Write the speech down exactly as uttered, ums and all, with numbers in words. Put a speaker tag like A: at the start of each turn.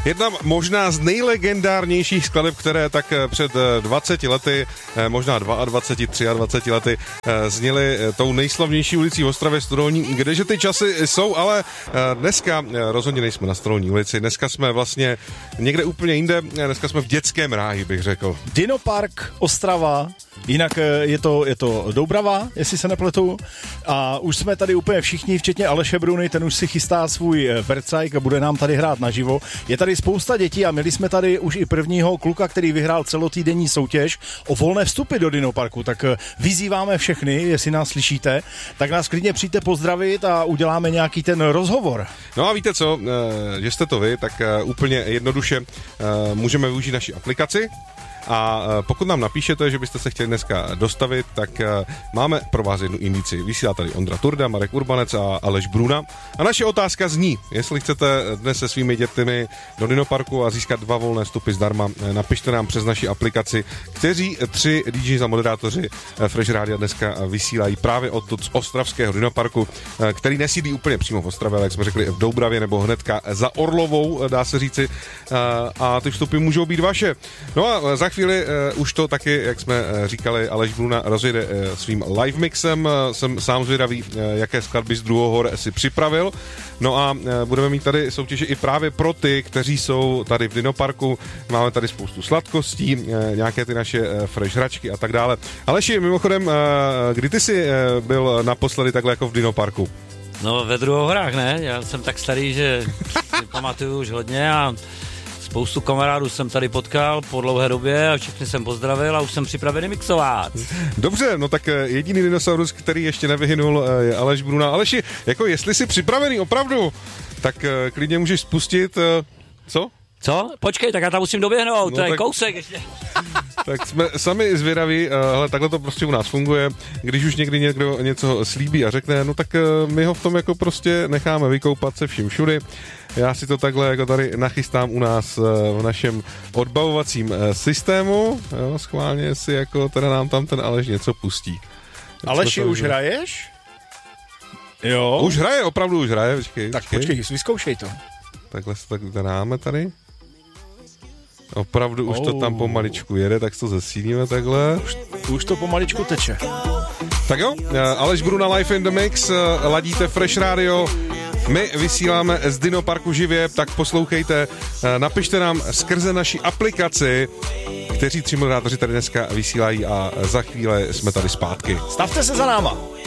A: Jedna možná z nejlegendárnějších skladeb, které tak před dvaceti lety, možná dvaceti dvěma, dvaceti třemi lety zněly tou nejslavnější ulicí v Ostravě Studolní, kdeže ty časy jsou, ale dneska rozhodně nejsme na Studolní ulici, dneska jsme vlastně někde úplně jinde, dneska jsme v dětském ráji, bych řekl.
B: Dinopark Ostrava, jinak je to, je to Doubrava, jestli se nepletu, a už jsme tady úplně všichni, včetně Aleše Bruny, ten už si chystá svůj vercajk a bude nám tady hrát naživo. Je tady spousta dětí a měli jsme tady už i prvního kluka, který vyhrál celotýdenní soutěž o volné vstupy do Dinoparku, tak vyzýváme všechny, jestli nás slyšíte, tak nás klidně přijďte pozdravit a uděláme nějaký ten rozhovor.
A: No a víte co, že jste to vy, tak úplně jednoduše můžeme využít naši aplikaci. A pokud nám napíšete, že byste se chtěli dneska dostavit, tak máme pro vás jednu indici. Vysílá tady Ondra Turda, Marek Urbanec a Aleš Bruna. A naše otázka zní, jestli chcete dnes se svými dětmi do Dinoparku a získat dva volné vstupy zdarma, napište nám přes naši aplikaci, kteří tři dý džej a moderátoři Fresh Rádia dneska vysílají právě odtud z ostravského Dinoparku, který nesídlí úplně přímo v Ostravě, ale jak jsme řekli v Doubravě nebo hnedka za Orlovou, dá se říci, a ty vstupy můžou být vaše. No a za chvíli uh, už to taky, jak jsme uh, říkali, Aleš Bruna rozjede uh, svým live mixem. Uh, jsem sám zvědavý, uh, jaké skladby z Druhohor si připravil. No a uh, budeme mít tady soutěže i právě pro ty, kteří jsou tady v Dinoparku. Máme tady spoustu sladkostí, uh, nějaké ty naše uh, fresh hračky a tak dále. Aleši, mimochodem, uh, kdy ty jsi uh, byl naposledy takhle jako v Dinoparku?
C: No ve Druhohorách, ne? Já jsem tak starý, že si pamatuju už hodně a spoustu kamarádů jsem tady potkal po dlouhé době a všechny jsem pozdravil a už jsem připravený mixovat.
A: Dobře, no tak jediný dinosaurus, který ještě nevyhynul, je Aleš Bruna. Aleši, jako jestli jsi připravený opravdu, tak klidně můžeš spustit, co?
C: Co? Počkej, tak já tam musím doběhnout, no, to je
A: tak...
C: kousek ještě.
A: Tak jsme sami zvědaví, ale takhle to prostě u nás funguje. Když už někdy někdo něco slíbí a řekne, no tak my ho v tom jako prostě necháme vykoupat se vším všudy. Já si to takhle jako tady nachystám u nás v našem odbavovacím systému. Jo, schválně si jako teda nám tam ten Aleš něco pustí.
B: Aleši, už hraješ? Jo.
A: Už hraje, opravdu už hraje. Počkej,
B: tak počkej, počkej vyzkoušej to.
A: Takhle se tak dáme tady. Opravdu už oh. to tam pomaličku jede, tak to zesílíme takhle.
B: Už, už to pomaličku teče.
A: Tak jo, Aleš Bruna Live in the Mix, ladíte Fresh Radio. My vysíláme z Dinoparku živě, tak poslouchejte, napište nám skrze naši aplikaci, kteří tři moderátoři tady dneska vysílají a za chvíli jsme tady zpátky.
B: Stavte se za náma.